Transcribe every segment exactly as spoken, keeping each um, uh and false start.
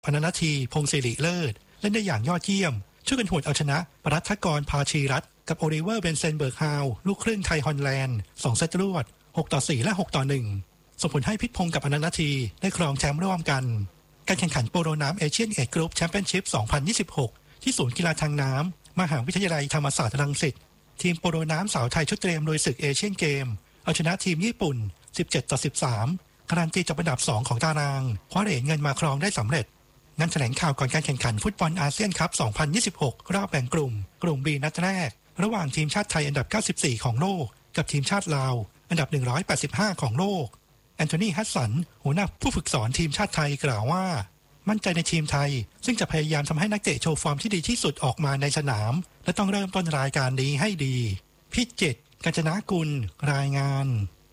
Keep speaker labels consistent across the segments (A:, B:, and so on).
A: พนนาทีพงศิริเลิศเล่นได้อย่างยอดเยี่ยมช่วยกันหวดเอาชนะปรัฐกรพาชีรัตน์กับโอลิเวอร์เบนเซนเบิร์กฮาวลูกครึ่งไทยฮอลแลนด์สองเซตรวดหกต่อสี่และหกต่อหนึ่งส่งผลให้พิษพงศ์กับพนนาทีได้ครองแชมป์ร่วมกันการแข่งขันโปโลน้ำเอเชียนเอจกรุ๊ปแชมเปี้ยนชิพสองพันยี่สิบหกที่ศูนย์กีฬาทางน้ำมหาวิทยาลัยธรรมศาสตร์รังสิตทีมโปโลน้ำสาวไทยชุดเตรียมโดยศึกเอเชียนเกมเอาชนะทีมญี่ปุ่นสิบเจ็ดต่อสิบสามการันตีจบอันดับสองของตารางคว้าเหรียญเงินมาครองได้สำเร็จงานแถลงข่าวก่อนการแข่งขันฟุตบอลอาเซียนคัพสองพันยี่สิบหกรอบแบ่งกลุ่มกลุ่ม B นัดแรกระหว่างทีมชาติไทยอันดับเก้าสิบสี่ของโลกกับทีมชาติลาวอันดับหนึ่งร้อยแปดสิบห้าของโลกแอนโทนีฮัสสันหัวหน้าผู้ฝึกสอนทีมชาติไทยกล่าวว่ามั่นใจในทีมไทยซึ่งจะพยายามทำให้นักเตะโชว์ฟอร์มที่ดีที่สุดออกมาในสนามและต้องเริ่มต้นรายการนี้ให้ดีพิจิตรกาญจนากุลรายงาน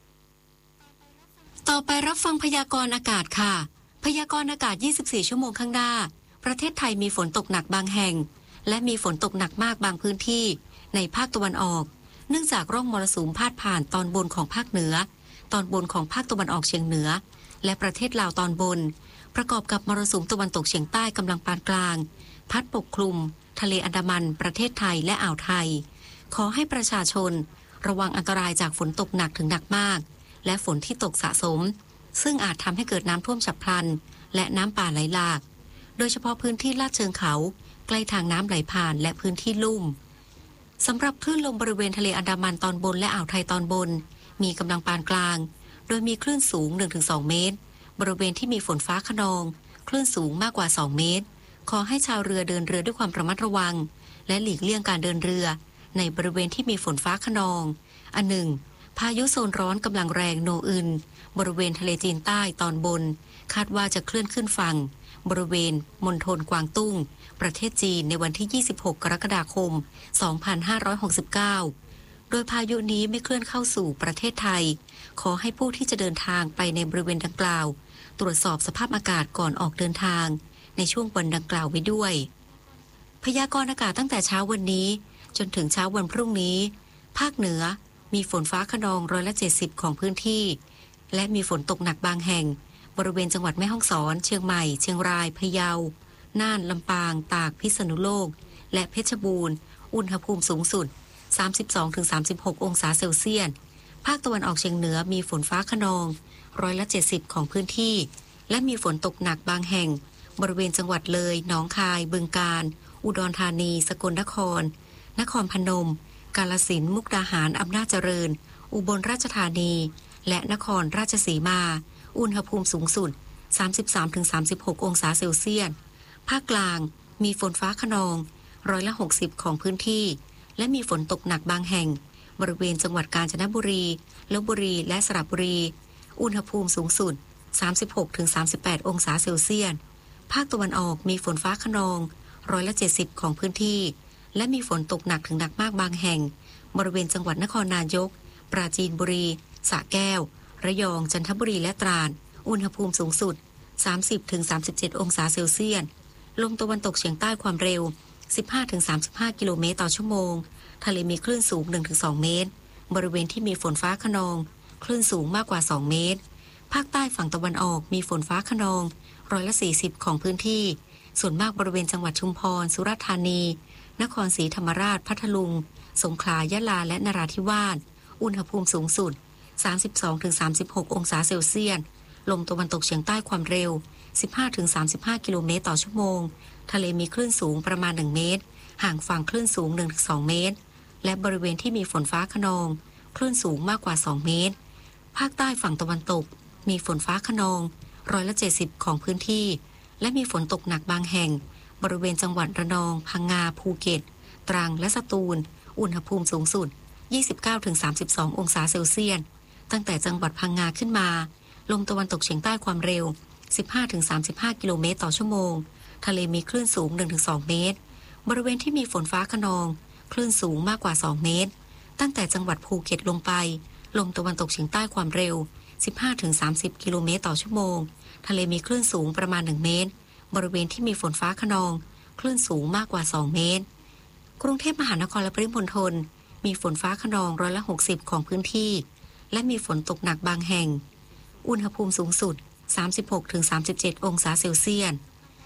B: ต่อไปรับฟังพยากรณ์อากาศค่ะพยากรณ์อากาศยี่สิบสี่ชั่วโมงข้างหน้าประเทศไทยมีฝนตกหนักบางแห่งและมีฝนตกหนักมากบางพื้นที่ในภาคตะวันออกเนื่องจากร่องมรสุมพาดผ่านตอนบนของภาคเหนือตอนบนของภาคตะวันออกเฉียงเหนือและประเทศลาวตอนบนประกอบกับมรสุมตะวันตกเฉียงใต้กำลังปานกลางพัดปกคลุมทะเลอันดามันประเทศไทยและอ่าวไทยขอให้ประชาชนระวังอันตรายจากฝนตกหนักถึงหนักมากและฝนที่ตกสะสมซึ่งอาจทำให้เกิดน้ำท่วมฉับพลันและน้ำป่าไหลหลากโดยเฉพาะพื้นที่ลาดเชิงเขาใกล้ทางน้ำไหลผ่านและพื้นที่ลุ่มสำหรับคลื่นลมบริเวณทะเลอันดามันตอนบนและอ่าวไทยตอนบนมีกำลังปานกลางโดยมีคลื่นสูง หนึ่งถึงสอง เมตรบริเวณที่มีฝนฟ้าคะนองคลื่นสูงมากกว่าสองเมตรขอให้ชาวเรือเดินเรือด้วยความระมัดระวังและหลีกเลี่ยงการเดินเรือในบริเวณที่มีฝนฟ้าคะนองอันหนึ่งพายุโซนร้อนกำลังแรงโนอึนบริเวณทะเลจีนใต้ตอนบนคาดว่าจะเคลื่อนขึ้นฝั่งบริเวณมณฑลกวางตุ้งประเทศจีนในวันที่ยี่สิบหกกรกฎาคมสองพันห้าร้อยหกสิบเก้าโดยพายุนี้ไม่เคลื่อนเข้าสู่ประเทศไทยขอให้ผู้ที่จะเดินทางไปในบริเวณดังกล่าวตรวจสอบสภาพอากาศก่อนออกเดินทางในช่วงวันดังกล่าวไว้ด้วยพยากรณ์อากาศตั้งแต่เช้าวันนี้จนถึงเช้าวันพรุ่งนี้ภาคเหนือมีฝนฟ้าคะนองร้อยละเจ็ดสิบของพื้นที่และมีฝนตกหนักบางแห่งบริเวณจังหวัดแม่ฮ่องสอนเชียงใหม่เชียงรายพะเยาน่านลำปางตากพิษณุโลกและเพชรบูรณ์อุณหภูมิสูงสุด สามสิบสองถึงสามสิบหก องศาเซลเซียสภาคตะวันออกเฉียงเหนือมีฝนฟ้าคะนองร้อยละเจ็ดสิบของพื้นที่และมีฝนตกหนักบางแห่งบริเวณจังหวัดเลยหนองคายบึงกาฬอุดรธานีสกลนครนครพนมกาฬสินธุ์มุกดาหารอำนาจเจริญอุบลราชธานีและนครราชสีมาอุณหภูมิสูงสุด สามสิบสามถึงสามสิบหก องศาเซลเซียสภาคกลางมีฝนฟ้าคะนองร้อยละหกสิบของพื้นที่และมีฝนตกหนักบางแห่งบริเวณจังหวัดกาญจนบุรีลพบุรีและสระบุรีอุณหภูมิสูงสุด สามสิบหกถึงสามสิบแปด องศาเซลเซียสภาคตะวันออกมีฝนฟ้าคะนองร้อยละเจ็ดสิบของพื้นที่และมีฝนตกหนักถึงหนักมากบางแห่งบริเวณจังหวัดนครนายกปราจีนบุรีสระแก้วระยองจันทบุรีและตราดอุณหภูมิสูงสุด สามสิบถึงสามสิบเจ็ด องศาเซลเซียสลมตะวันตกเฉียงใต้ความเร็ว สิบห้าถึงสามสิบห้า กิโลเมตรต่อชั่วโมงทะเลมีคลื่นสูง หนึ่งถึงสอง เมตรบริเวณที่มีฝนฟ้าคะนองคลื่นสูงมากกว่าสองเมตรภาคใต้ฝั่งตะวันออกมีฝนฟ้าคะนองร้อยละสี่สิบของพื้นที่ส่วนมากบริเวณจังหวัดชุมพรสุราษฎร์ธานีนครศรีธรรมราชพัทลุงสงขลายะลาและนราธิวาสอุณหภูมิสูงสุด สามสิบสองถึงสามสิบหก องศาเซลเซียสลมตะวันตกเฉียงใต้ความเร็ว สิบห้าถึงสามสิบห้า กิโลเมตรต่อชั่วโมงทะเลมีคลื่นสูงประมาณหนึ่งเมตรห่างฝั่งคลื่นสูง หนึ่งถึงสอง เมตรและบริเวณที่มีฝนฟ้าคะนองคลื่นสูงมากกว่าสองเมตรภาคใต้ฝั่งตะวันตกมีฝนฟ้าคะนองร้อยละเจ็ดสิบของพื้นที่และมีฝนตกหนักบางแห่งบริเวณจังหวัดระนองพังงาภูเก็ตตรังและสตูลอุณหภูมิสูงสุด ยี่สิบเก้าถึงสามสิบสอง องศาเซลเซียสตั้งแต่จังหวัดพังงาขึ้นมาลมตะวันตกเฉียงใต้ความเร็ว สิบห้าถึงสามสิบห้า กิโลเมตรต่อชั่วโมงทะเลมีคลื่นสูง หนึ่งถึงสอง เมตรบริเวณที่มีฝนฟ้าคะนองคลื่นสูงมากกว่าสองเมตรตั้งแต่จังหวัดภูเก็ตลงไปลมตะวันตกเฉียงใต้ความเร็ว สิบห้าถึงสามสิบ กิโลเมตรต่อชั่วโมงทะเลมีคลื่นสูงประมาณหนึ่งเมตรบริเวณที่มีฝนฟ้าคะนองคลื่นสูงมากกว่าสองเมตรกรุงเทพมหานครและปริมณฑลมีฝนฟ้าคะนองร้อยละหกสิบของพื้นที่และมีฝนตกหนักบางแห่งอุณหภูมิสูงสุด สามสิบหกถึงสามสิบเจ็ด องศาเซลเซียส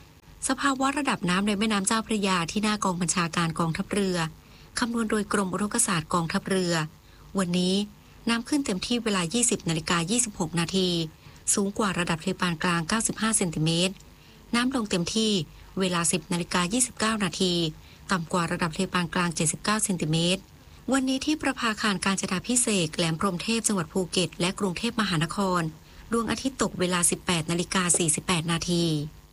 B: สภาวะระดับน้ำในแม่น้ำเจ้าพระยาที่หน้ากองบัญชาการกองทัพเรือคำนวณโดยกรมอุทกศาสตร์กองทัพเรือวันนี้น้ำขึ้นเต็มที่เวลา ยี่สิบนาฬิกายี่สิบหกนาทีสูงกว่าระดับทะเลปานกลางเก้าสิบห้าเซนติเมตรน้ำลงเต็มที่เวลา สิบนาฬิกายี่สิบเก้านาทีต่ำกว่าระดับทะเลปานกลางเจ็ดสิบเก้าเซนติเมตรวันนี้ที่ประภาคารกาญจนาภิเษกแหลมพรหมเทพจังหวัดภูเก็ตและกรุงเทพมหานครดวงอาทิตย์ตกเวลา สิบแปดนาฬิกาสี่สิบแปดนาที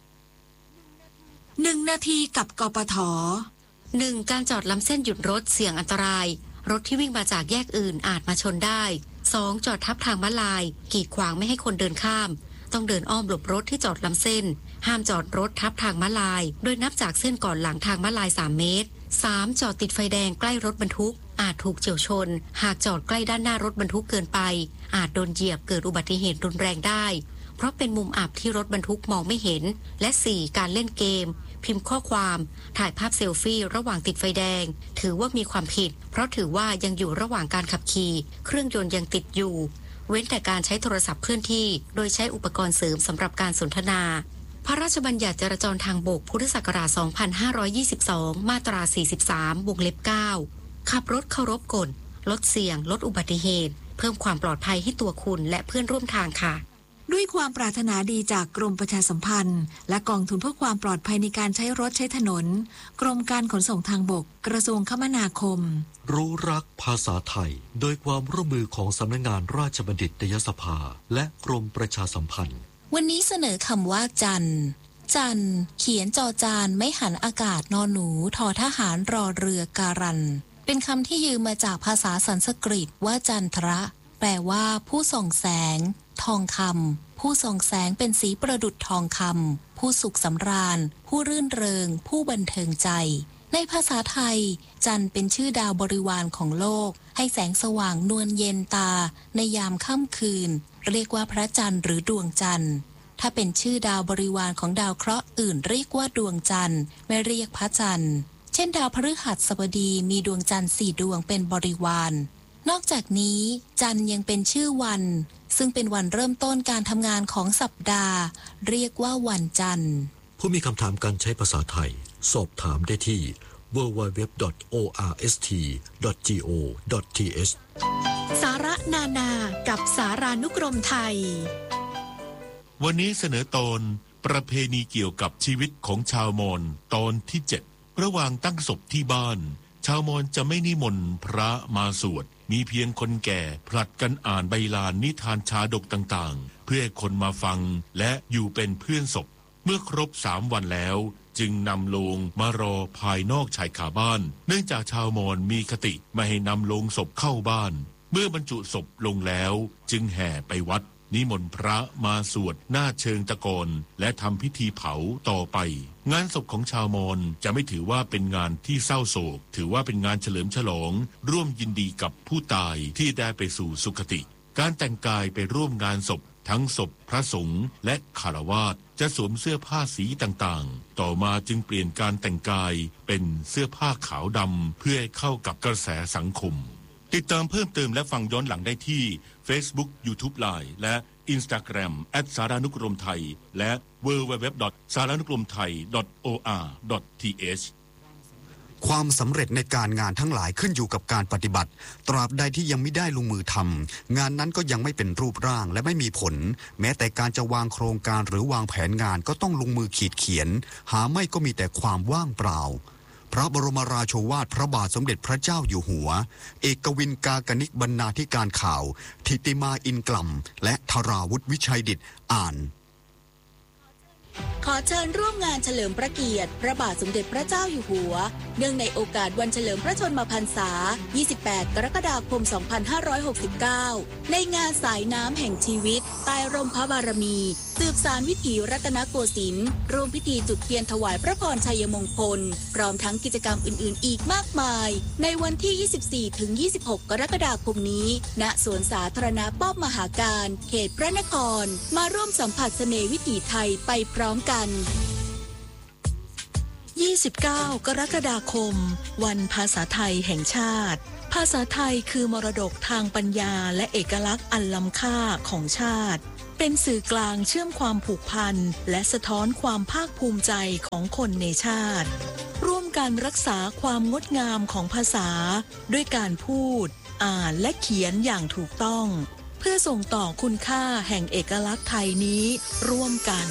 C: หนึ่งนาทีกับกปท.
B: หนึ่งการจอดล้ำเส้นหยุดรถเสี่ยงอันตรายรถที่วิ่งมาจากแยกอื่นอาจมาชนได้สองจอดทับทางม้าลายกีดขวางไม่ให้คนเดินข้ามต้องเดินอ้อมหลบรถที่จอดล้ำเส้นห้ามจอดรถทับทางม้าลายโดยนับจากเส้นก่อนหลังทางม้าลายสามเมตรสามจอดติดไฟแดงใกล้รถบรรทุกอาจถูกเฉี่ยวชนหากจอดใกล้ด้านหน้ารถบรรทุกเกินไปอาจโดนเหยียบเกิดอุบัติเหตุรุนแรงได้เพราะเป็นมุมอับที่รถบรรทุกมองไม่เห็นและสี่การเล่นเกมพิมพ์ข้อความถ่ายภาพเซลฟี่ระหว่างติดไฟแดงถือว่ามีความผิดเพราะถือว่ายังอยู่ระหว่างการขับขี่เครื่องยนต์ยังติดอยู่เว้นแต่การใช้โทรศัพท์เคลื่อนที่โดยใช้อุปกรณ์เสริมสำหรับการสนทนาพระราชบัญญัติจราจรทางบกพุทธศักราช สองพันห้าร้อยยี่สิบสอง มาตรา สี่สิบสาม วงเล็บ เก้า ขับรถเคารพกฎลดเสี่ยงลดอุบัติเหตุเพิ่มความปลอดภัยให้ตัวคุณและเพื่อนร่วมทางค่ะ
C: ด้วยความปรารถนาดีจากกรมประชาสัมพันธ์และกองทุนเพื่อความปลอดภัยในการใช้รถใช้ถนนกรมการขนส่งทางบกกระทรวงคมนาคม
D: รู้รักภาษาไทยโดยความร่วมมือของสำนักงานราชบัณฑิตยสภาและกรมประชาสัมพันธ์
E: วันนี้เสนอคำว่าจันทร์จันทร์เขียนจอจานไม่หันอากาศนอหนูทอทหารรอเรือการันเป็นคำที่ยืมมาจากภาษาสันสกฤตว่าจันทระแปลว่าผู้ส่องแสงทองคำผู้ส่องแสงเป็นสีประดุจทองคำผู้สุขสำราญผู้รื่นเริงผู้บันเทิงใจในภาษาไทยจันทร์เป็นชื่อดาวบริวารของโลกให้แสงสว่างนวลเย็นตาในยามค่ำคืนเรียกว่าพระจันทร์หรือดวงจันทร์ถ้าเป็นชื่อดาวบริวารของดาวเคราะห์อื่นเรียกว่าดวงจันทร์ไม่เรียกพระจันทร์เช่นดาวพฤหัสบดีมีดวงจันทร์สี่ดวงเป็นบริวารนอกจากนี้จันทร์ยังเป็นชื่อวันซึ่งเป็นวันเริ่มต้นการทำงานของสัปดาห์เรียกว่าวันจันทร์
D: ผู้มีคำถามการใช้ภาษาไทยสอบถามได้ที่ ดับเบิลยู ดับเบิลยู ดับเบิลยู ดอท โอ อาร์ เอส ที ดอท จี โอ ดอท ที เอช
C: สาระนานากับสารานุกรมไทย
F: วันนี้เสนอตอนประเพณีเกี่ยวกับชีวิตของชาวมอญตอนที่เจ็ดระหว่างตั้งศพที่บ้านชาวมอญจะไม่นิมนต์พระมาสวดมีเพียงคนแก่ผลัดกันอ่านใบลานนิทานชาดกต่างๆเพื่อให้คนมาฟังและอยู่เป็นเพื่อนศพเมื่อครบสามวันแล้วจึงนำโลงมารอภายนอกชายคาบ้านเนื่องจากชาวมอญมีคติไม่ให้นำโลงศพเข้าบ้านเมื่อบรรจุศพลงแล้วจึงแห่ไปวัดนิมนต์พระมาสวดหน้าเชิงตะกอนและทำพิธีเผาต่อไปงานศพของชาวมอญจะไม่ถือว่าเป็นงานที่เศร้าโศกถือว่าเป็นงานเฉลิมฉลองร่วมยินดีกับผู้ตายที่ได้ไปสู่สุคติการแต่งกายไปร่วมงานศพทั้งศพพระสงฆ์และฆราวาสจะสวมเสื้อผ้าสีต่างๆต่อมาจึงเปลี่ยนการแต่งกายเป็นเสื้อผ้าขาวดำเพื่อให้เข้ากับกระแสสังคมติดตามเพิ่มเติมและฟังย้อนหลังได้ที่ Facebook YouTube Line และ Instagram แอท สารานุกรมไทยและ ดับเบิลยู ดับเบิลยู ดับเบิลยู ดอท สารานุกรมไทย ดอท โอ อาร์ ดอท ที เอช
G: ความสำเร็จในการงานทั้งหลายขึ้นอยู่กับการปฏิบัติตราบใดที่ยังไม่ได้ลงมือทำงานนั้นก็ยังไม่เป็นรูปร่างและไม่มีผลแม้แต่การจะวางโครงการหรือวางแผนงานก็ต้องลงมือขีดเขียนหาไม่ก็มีแต่ความว่างเปล่าพระบรมราโชวาทพระบาทสมเด็จพระเจ้าอยู่หัวเอกวินกากนิกบรรณาธิการข่าวทิติมาอินกล่ำและธราวุฒิวิชัยดิษฐ์อ่าน
C: ขอเชิญร่วมงานเฉลิมพระเกียรติพระบาทสมเด็จพระเจ้าอยู่หัวเนื่องในโอกาสวันเฉลิมพระชนมพรรษายี่สิบแปดกรกฎาคมสองพันห้าร้อยหกสิบเก้าในงานสายน้ำแห่งชีวิตใต้ร่มพระบารมีสืบสานวิถีรัตนโกสินทร์ร่วมพิธีจุดเทียนถวายพระพรชัยมงคลพร้อมทั้งกิจกรรมอื่นๆอีกมากมายในวันที่ ยี่สิบสี่ถึงยี่สิบหก กรกฎาคมนี้ณสวนสาธารณะป้อมมหาการเขตพระนครมาร่วมสัมผัสเสน่ห์วิถีไทยไปพร้อมกัน
H: ยี่สิบเก้ากรกฎาคมวันภาษาไทยแห่งชาติภาษาไทยคือมรดกทางปัญญาและเอกลักษณ์อันล้ำค่าของชาติเป็นสื่อกลางเชื่อมความผูกพันและสะท้อนความภาคภูมิใจของคนในชาติร่วมกันรักษาความงดงามของภาษาด้วยการพูดอ่านและเขียนอย่างถูกต้องเพื่อส่งต่อคุณค่าแห่งเอกลักษณ์ไทยนี้ร่วมกัน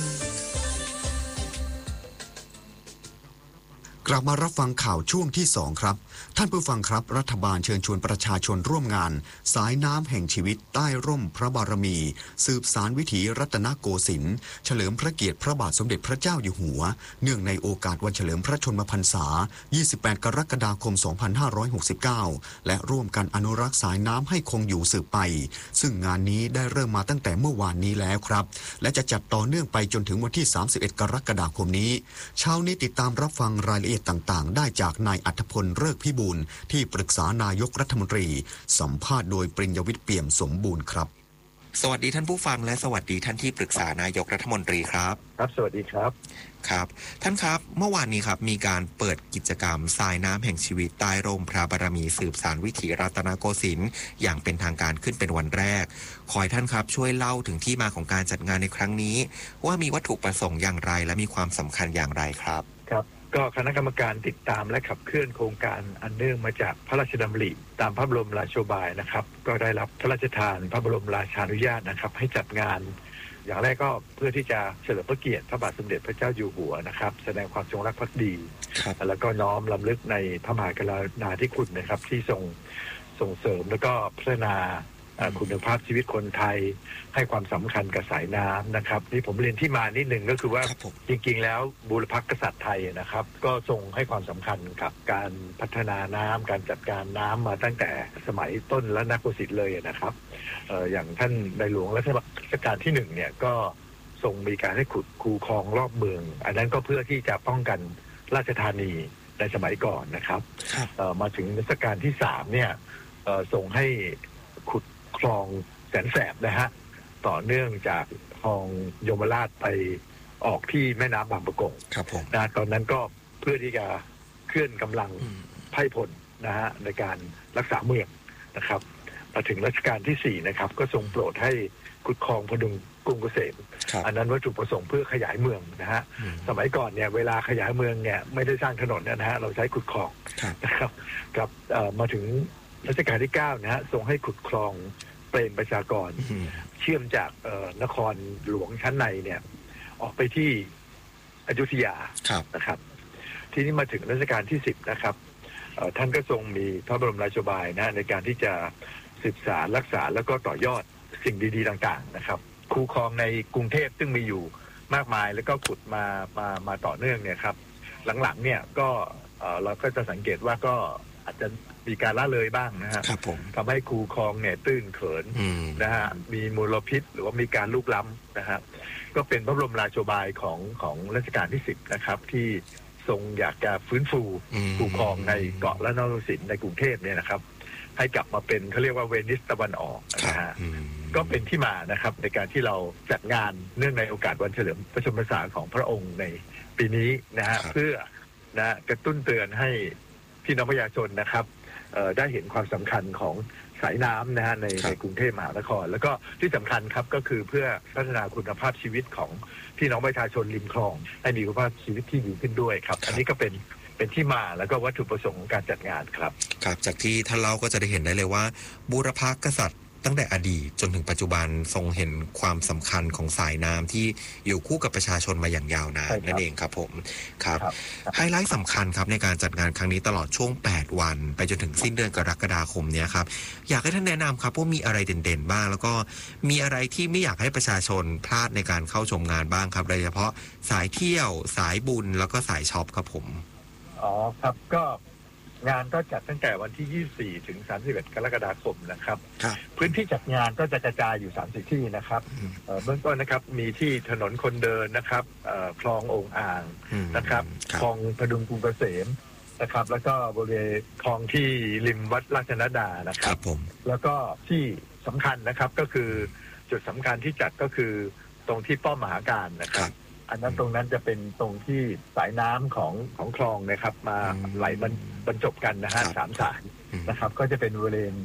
G: กลับมารับฟังข่าวช่วงที่สองครับท่านผู้ฟังครับรัฐบาลเชิญชวนประชาชนร่วมงานสายน้ำแห่งชีวิตใต้ร่มพระบารมีสืบสารวิถีรัตนโกสินทร์เฉลิมพระเกียรติพระบาทสมเด็จพระเจ้าอยู่หัวเนื่องในโอกาสวันเฉลิมพระชนมพรรษายี่สิบแปดกรกฎาคมสองพันห้าร้อยหกสิบเก้าและร่วมกันอนุรักษ์สายน้ำให้คงอยู่สืบไปซึ่งงานนี้ได้เริ่มมาตั้งแต่เมื่อวานนี้แล้วครับและจะจัดต่อเนื่องไปจนถึงวันที่สามสิบเอ็ดกรกฎาคมนี้เช้านี้ติดตามรับฟังรายละเอียดต่างๆได้จากนายอัธพลฤกษ์พิบูลที่ปรึกษานายกรัฐมนตรีสัมภาษณ์โดยปริญญวิทย์เปี่ยมสมบูรณ์ครับ
I: สวัสดีท่านผู้ฟังและสวัสดีท่านที่ปรึกษานายกรัฐมนตรีครับ
J: ครับสวัสดีครับ
I: ครับท่านครับเมื่อวานนี้ครับมีการเปิดกิจกรรมทรายน้ำแห่งชีวิตใต้ร่มพระบารมีสืบสานวิถีรัตนโกสินทร์อย่างเป็นทางการขึ้นเป็นวันแรกขอให้ท่านครับช่วยเล่าถึงที่มาของการจัดงานในครั้งนี้ว่ามีวัตถุประสงค์อย่างไรและมีความสำคัญอย่างไรครับ
J: ครับก็คณะกรรมการติดตามและขับเคลื่อนโครงการอันเนื่องมาจากพระราชดำริตามพระบรมราโชบายนะครับก็ได้รับพระราชทานพระบรมราชานุญาตนะครับให้จัดงานอย่างแรกก็เพื่อที่จะเฉลิมพระเกียรติพระบาทสมเด็จพระเจ้าอยู่หัวนะครับแสดงความจงรักภักดีแล้วก็น้อมรำลึกในพระมหากรุณาธิคุณนะครับที่ทรงส่งเสริมแล้วก็พัฒนาคุณภาพชีวิตคนไทยให้ความสำคัญกับสายน้ำนะครับนี่ผมเรียนที่มานิดหนึ่งก็คือว่าจริงๆแล้วบูรพกษัตริย์ไทยนะครับก็ทรงให้ความสำคัญกับการพัฒนาน้ำการจัดการน้ำมาตั้งแต่สมัยต้นรัตนโกสินทร์เลยนะครับ เอ่อ อย่างท่านในหลวงรัชกาลที่หนึ่งเนี่ยก็ทรงมีการให้ขุดคูคลองรอบเมืองอันนั้นก็เพื่อที่จะป้องกันราชธานีในสมัยก่อนนะครับมาถึงรัชกาลที่สามเนี่ยทรงให้ขุดคลองแสนแสบนะฮะต่อเนื่องจากคลองยมราชไปออกที่แม่น้ำบางปะกงนะตอนนั้นก็เพื่อที่จะเคลื่อนกำลังไพร่พลนะฮะในการรักษาเมืองนะครับมาถึงรัชกาลที่สี่นะครับก็ทรงโปรดให้ขุดคลองพดุงกรุงเกษมอันนั้นวัตถุประสงค์เพื่อขยายเมืองนะฮะสมัยก่อนเนี่ยเวลาขยายเมืองเนี่ยไม่ได้สร้างถนนนะฮะเราใช้ขุดคลองนะครับกับมาถึงรัชกาลที่เก้านะฮะทรงให้ขุดคลองเปรมประชากรเชื่อมจากนครหลวงชั้นในเนี่ยออกไปที่อยุธยานะครับทีนี้มาถึงรัชกาลที่สิบนะครับท่านก็ทรงมีพระบรมราโชบายนะในการที่จะศึกษารักษาแล้วก็ต่อยอดสิ่งดีๆต่างๆนะครับคูคลองในกรุงเทพซึ่งมีอยู่มากมายแล้วก็ขุดมามามาต่อเนื่องเนี่ยครับหลังๆเนี่ยก็เราก็จะสังเกตว่าก็อาจจะมีการละเลยบ้างนะฮะทำให้คูคลองเนี่ยตื้นเขินนะฮะมีมลพิษหรือว่ามีการลุกล้ำนะฮะก็เป็นพระบรมราโชบายของของรัชกาลที่สิบนะครับที่ทรงอยากจะฟื้นฟูคูคลองในเกาะและนครศรีในกรุงเทพเนี่ยนะครับให้กลับมาเป็นเขาเรียกว่าเวนิสตะวันออกนะฮะก็เป็นที่มานะครับในการที่เราจัดงานเนื่องในโอกาสวันเฉลิมพระชนมพรรษาของพระองค์ในปีนี้นะฮะเพื่อนะกระตุ้นเตือนให้พี่น้องประชาชนนะครับได้เห็นความสำคัญของสายน้ำนะฮะในในกรุงเทพมหานครแล้วก็ที่สำคัญครับก็คือเพื่อพัฒนาคุณภาพชีวิตของพี่น้องประชาชนริมคลองให้มีคุณภาพชีวิตที่ดีขึ้นด้วยครับอันนี้ก็เป็นเป็นที่มาแล้วก็วัตถุประสงค์ของการจัดงานครับ
I: ครับจากที่ท่านเล่าก็จะได้เห็นได้เลยว่าบูรพกษัตริย์ตั้งแต่อดีตจนถึงปัจจุบันทรงเห็นความสำคัญของสายน้ำที่อยู่คู่กับประชาชนมาอย่างยาวนานนั่นเองครับผมครับไฮไลท์สำคัญครับในการจัดงานครั้งนี้ตลอดช่วงแปดวันไปจนถึงสิ้นเดือนกรกฎาคมเนี้ยครับอยากให้ท่านแนะนำครับว่ามีอะไรเด่นๆบ้างแล้วก็มีอะไรที่ไม่อยากให้ประชาชนพลาดในการเข้าชมงานบ้างครับโดยเฉพาะสายเที่ยวสายบุญแล้วก็สายช็อปครับผม
J: อ๋อครับก็งานก็จัดตั้งแต่วันที่ยี่สิบสี่ถึงสามสิบเอ็ดกรกฎาคมนะครับพื้นที่จัดงานก็จะกระจายอยู่สามสิบที่นะครับเบื้องต้นนะครับมีที่ถนนคนเดินนะครับคลองโอ่งอ่างนะครับคลองพดุงกรุงเกษมนะครับแล้วก็บริเวณคลองที่ริมวัดราชนดานะครับแล้วก็ที่สำคัญนะครับก็คือจุดสำคัญที่จัดก็คือตรงที่ป้อมมหาการนะครับอันนั้นตรงนั้นจะเป็นตรงที่สายน้ำของของคลองนะครับมาไหลบรรจบกันนะฮะสามสายนะครับก็จะเป็นบริเวณ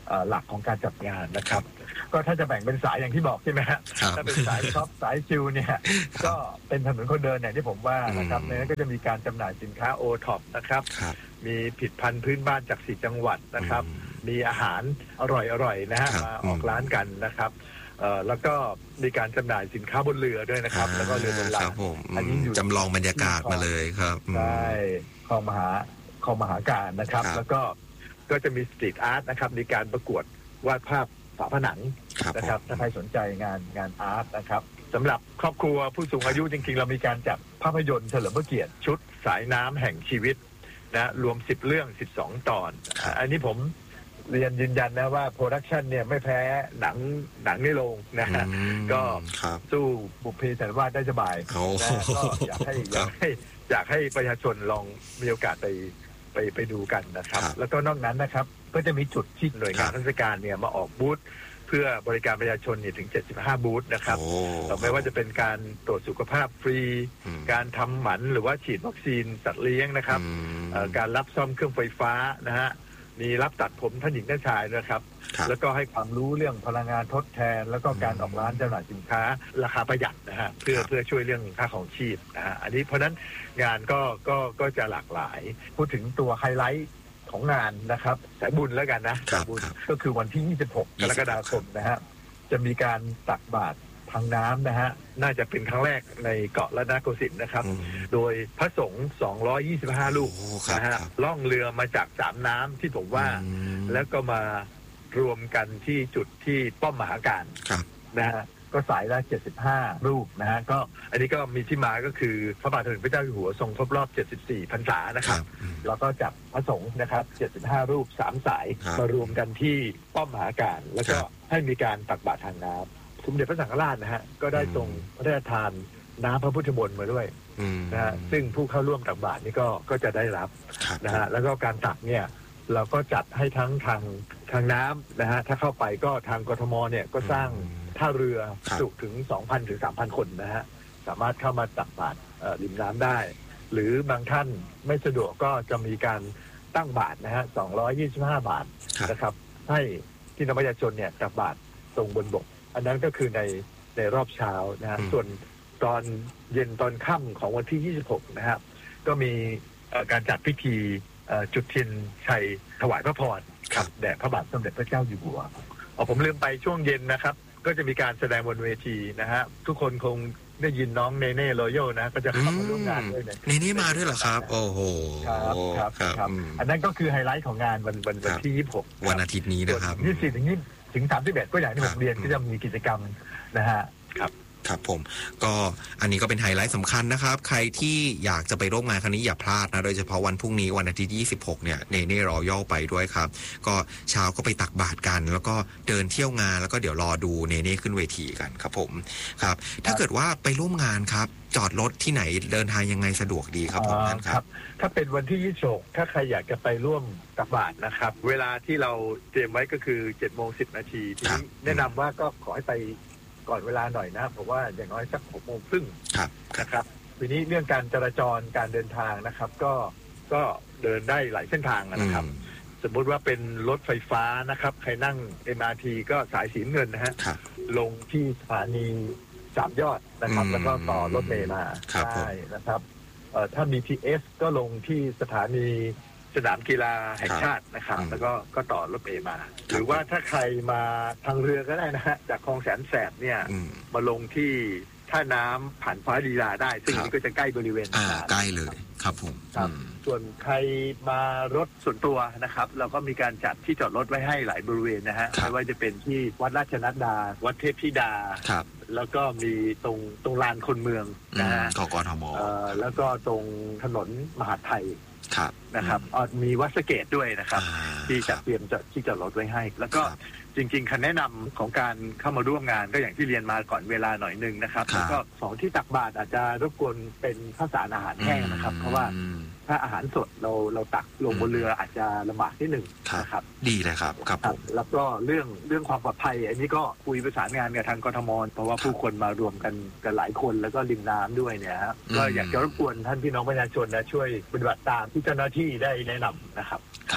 J: หลักของการจัดงานนะครับก็ถ้าจะแบ่งเป็นสายอย่างที่บอกใช่ไหมฮะถ้าเป็นสายช็อปสายชิลเนี่ยก็เป็นถนนคนเดินเนี่ยที่ผมว่านะครับในนั้นก็จะมีการจำหน่ายสินค้าโอท็อปนะครับมีผลิตภัณฑ์พื้นบ้านจากสี่จังหวัดนะครับมีอาหารอร่อยๆนะฮะมาออกร้านกันนะครับแล้วก็มีการจำหน่ายสินค้าบนเรือด้วยนะครับแล้วก็เรือบนลำ
I: อันนี้จำลองบรรยากาศมาเลยครับ
J: ใช่คลองมหาคลองมหาการนะครับแล้วก็ก็จะมีสตรีทอาร์ตนะครับมีการประกวดวาดภาพฝาผนังนะครับถ้าใครสนใจงานงานอาร์ตนะครับสำหรับครอบครัวผู้สูงอายุจริงๆเรามีการจัดภาพยนตร์เฉลิมพระเกียรติชุดสายน้ำแห่งชีวิตนะรวมสิบเรื่องสิบสองตอนอันนี้ผมเรียนยืนยันนะว่าโปรดักชันเนี่ยไม่แพ้หนังหนังในโรงนะฮะก็สู้บุพเพสันนิวาสได้สบายนะก็อยากให้อยากให้อยากให้ประชาชนลองมีโอกาสไปไปไปดูกันนะครับแล้วก็นอกนั้นนะครับก็จะมีจุดที่หน่วยงานราชการเนี่ยมาออกบูธเพื่อบริการประชาชนเนี่ยถึงเจ็ดสิบห้าบูธนะครับไม่ว่าจะเป็นการตรวจสุขภาพฟรีการทำหมันหรือว่าฉีดวัคซีนสัตว์เลี้ยงนะครับการรับซ่อมเครื่องไฟฟ้านะฮะมีรับตัดผมท่านหญิงท่านชายนะครับแล้วก็ให้ความรู้เรื่องพลังงานทดแทนแล้วก็การออกร้านจำหน่ายสินค้าราคาประหยัดนะฮะเพื่อเพื่อช่วยเรื่องค่าของชีพนะฮะอันนี้เพราะนั้นงานก็ก็ก็จะหลากหลายพูดถึงตัวไฮไลท์ของงานนะครับสายบุญแล้วกันนะสายบุญก็คือวันที่ยี่สิบหกกรกฎาคมนะฮะจะมีการตักบาตรทางน้ำนะฮะน่าจะเป็นครั้งแรกในเกาะรัตนโกสินทร์นะครับโดยพระสงฆ์สองร้อยยี่สิบห้ารูปนะฮะล่องเรือมาจากสามน้ำที่ผมว่าแล้วก็มารวมกันที่จุดที่ป้อมมหาการนะฮะก็สายละเจ็ดสิบห้ารูปนะฮะก็อันนี้ก็มีที่มาก็คือพระบาทสมเด็จพระเจ้าอยู่หัวทรงครบรอบเจ็ดสิบสี่พรรษานะครับแล้วก็จับพระสงฆ์นะครับเจ็ดสิบห้ารูปสามสายมารวมกันที่ป้อมมหาการแล้วก็ให้มีการตักบาตรทางน้ำสมเด็จพระสังฆราชนะฮะก็ได้ทรงพระราชทานน้ำพระพุทธมนต์มาด้วยนะฮะซึ่งผู้เข้าร่วมตักบาตรนี่ก็ก็จะได้รับนะฮะแล้วก็การตักเนี่ยเราก็จัดให้ทั้งทางทางน้ำนะฮะถ้าเข้าไปก็ทางกทมเนี่ยก็สร้างท่าเรือจุถึง สองพัน ถึง สามพัน คนนะฮะสามารถเข้ามาตักบาตรริมน้ำได้หรือบางท่านไม่สะดวกก็จะมีการตั้งบาตรนะฮะสองร้อยยี่สิบห้าบาทนะครับให้พี่น้องประชาชนเนี่ยตักบาตรตรงบนบกอันนั้นก็คือในในรอบเช้านะฮะส่วนตอนเย็นตอนค่ำของวันที่ยี่สิบหกนะฮะก็มีการจัดพิธีจุดเทียนชัยถวายพระพรแด่พระบาทสมเด็จพระเจ้าอยู่หัวอ๋อผมลืมไปช่วงเย็นนะครับก็จะมีการแสดงบนเวทีนะฮะทุกคนคงได้ยินน้องเนเน่รอยัลนะก็จะเข้ามาร่วมงานด้วย
I: เนเน่มาด้วยเหรอครับโอ้โห
J: ครับครับอันนั้นก็คือไฮไลท์ของงานวันวันวันที่ยี่สิบหก
I: วันอาทิตย์นี้นะครับ
J: ยี่สิบสี่ถึงยี่ถึงสามสิบเอ็ดก็อย่างที่ผมเรียนก็จะมีกิจกรรมนะฮะครับ
I: ครับผมก็อันนี้ก็เป็นไฮไลท์สำคัญนะครับใครที่อยากจะไปร่วมงานครั้งนี้อย่าพลาดนะโดยเฉพาะวันพรุ่งนี้วันอาทิตย์ยี่สิบหกเนี่ยเนเน่รอยัลไปด้วยครับก็เช้าก็ไปตักบาตรกันแล้วก็เดินเที่ยวงานแล้วก็เดี๋ยวรอดูเนเน่ขึ้นเวทีกันครับผมครับถ้าเกิดว่าไปร่วมงานครับจอดรถที่ไหนเดินทางยังไงสะดวกดีครับผมนั่นครับ
J: ถ้าเป็นวันที่ยี่สิบหกถ้าใครอยากจะไปร่วมตักบาตรนะครับเวลาที่เราเตรียมไว้ก็คือเจ็ดโมงสิบนาทีทีนี้แนะนำว่าก็ขอให้ไปก่อนเวลาหน่อยนะผมว่าอย่างน้อยสักหกโมงครึ่งนะครับทีนี้เรื่องการจราจรการเดินทางนะครับก็ก็เดินได้หลายเส้นทางนะครับสมมุติว่าเป็นรถไฟฟ้านะครับใครนั่ง เอ็ม อาร์ ที ก็สายสีเงินนะฮะลงที่สถานีสามยอดนะครับแล้วก็ต่อรถเมล์มาใช่นะครับถ้า บี ที เอส ก็ลงที่สถานีสนามกีฬาแห่งชาตินะครับแล้วก็ก็ต่อรถเมล์มาหรือว่าถ้าใครมาทางเรือก็ได้นะฮะจากคลองแสนแสบเนี่ยมาลงที่ท่าน้ำผ่านฟ้าลีลาได้ซึ่งนี่ก็จะใกล้บริเวณ
I: ใกล้เลยครับผม
J: ครับส่วนใครมารถส่วนตัวนะครับเราก็มีการจัดที่จอดรถไว้ให้หลายบริเวณนะฮะไม่ว่าจะเป็นที่วัดราชนัดดาวัดเทพธิดาแล้วก็มีตรงตรงลานคนเมืองนะฮะ
I: กกทม
J: แล้วก็ตรงถนนมหาไทยนะครับมีวัดสะเกตด้วยนะครับที่จะเตรียมจะที่จะลดไว้ให้แล้วก็จริงๆคำแนะนำของการเข้ามาร่วมงานก็อย่างที่เรียนมาก่อนเวลาหน่อยนึงนะครับแล้วก็สองที่ตักบาตรอาจจะรบกวนเป็นข้าวสารอาหารแห้งนะครับเพราะว่าถ้าอาหารสดเราเราตักลงบนเรืออาจจะลำบากนิดหนึ่งนะครับ
I: ดีเลยครับครับผม
J: แล้วก็เรื่องเรื่องความปลอดภัยอันนี้ก็คุยประสานงานกับทางกทมเพราะว่าผู้คนมารวมกันกันหลายคนแล้วก็ริมน้ำด้วยเนี่ยครับก็อยากจะรบกวนท่านพี่น้องประชาชนนะช่วยปฏิบัติตามที่เจ้าหน้าที่ได้แนะนำนะครับ
I: ครับ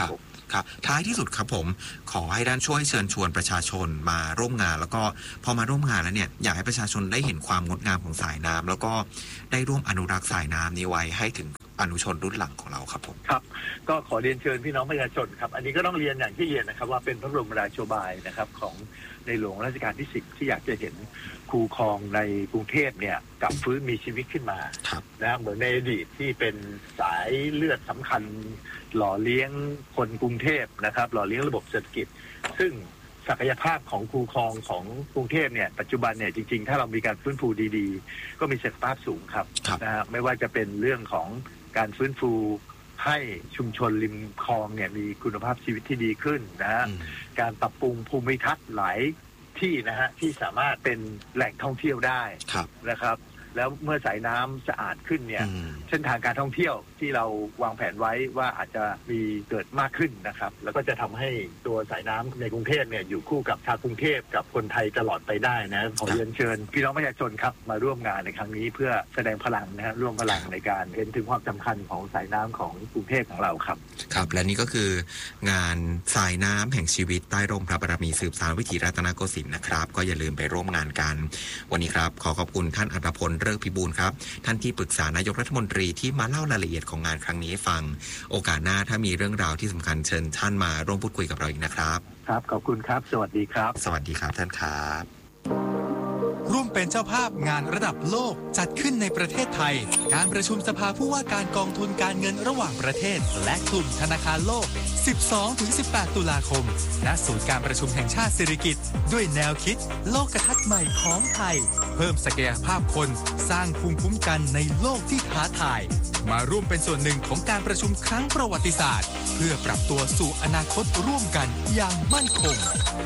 I: ครับท้ายที่สุดครับผมขอให้ด้านช่วยเชิญชวนประชาชนมาร่วมงานแล้วก็พอมาร่วมงานแล้วเนี่ยอยากให้ประชาชนได้เห็นความงดงามของสายน้ำแล้วก็ได้ร่วมอนุรักษ์สายน้ำนี้ไว้ให้ถึงอนุชนรุ่นหลังของเราครับผม
J: ครับก็ขอเรียนเชิญพี่น้องประชาชนครับอันนี้ก็ต้องเรียนอย่างที่เรียนนะครับว่าเป็นพระบรมราโชบายนะครับของในหลวงรัชกาลที่สิบที่อยากจะเห็นคูคลองในกรุงเทพเนี่ยกลับฟื้นมีชีวิตขึ้นมานะเหมือนในอดีตที่เป็นสายเลือดสำคัญหล่อเลี้ยงคนกรุงเทพนะครับหล่อเลี้ยงระบบเศรษฐกิจซึ่งศักยภาพของคูคลองของกรุงเทพเนี่ยปัจจุบันเนี่ยจริงๆถ้าเรามีการฟื้นฟูดีๆก็มีศักยภาพสูงครับนะฮะไม่ว่าจะเป็นเรื่องของการฟื้นฟูให้ชุมชนริมคลองเนี่ยมีคุณภาพชีวิตที่ดีขึ้นนะฮะการปรับปรุงภูมิทัศน์หลายที่นะฮะที่สามารถเป็นแหล่งท่องเที่ยวได้นะครับแล้วเมื่อสายน้ำสะอาดขึ้นเนี่ยเส้นทางการท่องเที่ยวที่เราวางแผนไว้ว่าอาจจะมีเกิดมากขึ้นนะครับแล้วก็จะทำให้ตัวสายน้ำในกรุงเทพเนี่ยอยู่คู่กับชาวกรุงเทพกับคนไทยตลอดไปได้นะขอเรียนเชิญพี่น้องประชาชนครับมาร่วมงานในครั้งนี้เพื่อแสดงพลังนะฮะร่วมพลังในการเห็นถึงความสำคัญของสายน้ำของกรุงเทพของเราครับ
I: ครับและนี่ก็คืองานสายน้ำแห่งชีวิตใต้ร่มพระบารมีสืบสานวิถีรัตนโกสินทร์นะครับก็อย่าลืมไปร่วมงานกันวันนี้ครับขอขอบคุณท่านอัฏฐพลเลิกพิบูลครับท่านที่ปรึกษานายกรัฐมนตรีที่มาเล่ารายละเอียดของงานครั้งนี้ให้ฟังโอกาสหน้าถ้ามีเรื่องราวที่สำคัญเชิญท่านมาร่วมพูดคุยกับเราอีกนะครับ
J: ครับขอบคุณครับสวัสดีครับ
I: สวัสดีครับท่านครับ
K: ร่วมเป็นเจ้าภาพงานระดับโลกจัดขึ้นในประเทศไทยการประชุมสภาผู้ว่าการกองทุนการเงินระหว่างประเทศและกลุ่มธนาคารโลก สิบสองถึงสิบแปด ตุลาคมณศูนย์การประชุมแห่งชาติสิริกิติ์ด้วยแนวคิดโลกทัศน์ใหม่ของไทยเพิ่มศักยภาพคนสร้างภูมิคุ้มกันในโลกที่ท้าทายมาร่วมเป็นส่วนหนึ่งของการประชุมครั้งประวัติศาสตร์เพื่อปรับตัวสู่อนาคตร่วมกันอย่างมั่นคง